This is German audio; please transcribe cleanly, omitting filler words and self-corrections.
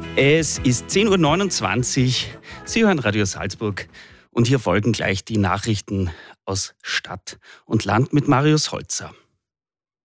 Es ist 10.29 Uhr. Sie hören Radio Salzburg und hier folgen gleich die Nachrichten aus Stadt und Land mit Marius Holzer.